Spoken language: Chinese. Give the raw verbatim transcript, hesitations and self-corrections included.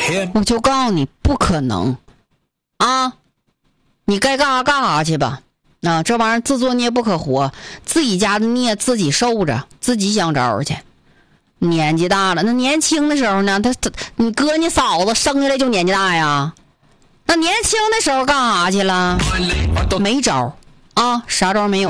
我就告诉你不可能啊，你该干啥干啥去吧。啊，这玩意儿自作孽不可活，自己家的孽自己受着，自己想招去。年纪大了，那年轻的时候呢，他他你哥你嫂子生下来就年纪大呀，那年轻的时候干啥去了？没招啊，啥招没有。